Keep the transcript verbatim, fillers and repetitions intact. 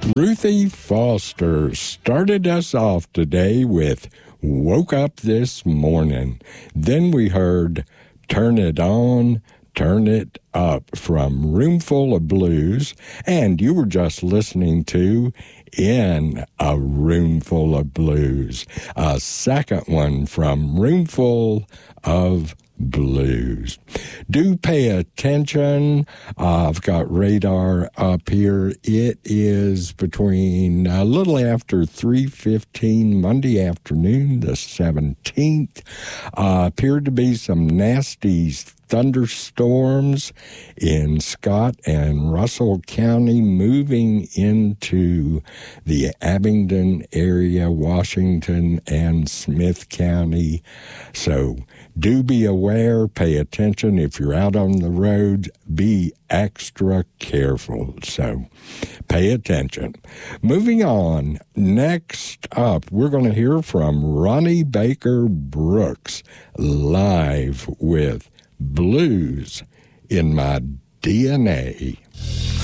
Ruthie Foster started us off today with Woke Up This Morning. Then we heard Turn It On, Turn It Up from Roomful of Blues. And you were just listening to In a Roomful of Blues, a second one from Roomful of Blues. Do pay attention. Uh, I've got radar up here. It is between a little after three fifteen Monday afternoon, the seventeenth. Uh, appeared to be some nasty thunderstorms in Scott and Russell County moving into the Abingdon area, Washington and Smith County. So do be aware, pay attention. If you're out on the road, be extra careful. So pay attention. Moving on, next up, we're going to hear from Ronnie Baker Brooks live with Blues in My D N A.